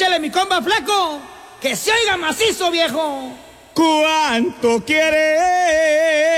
échale mi compa flaco, que se oiga macizo, viejo. ¿Cuánto quieres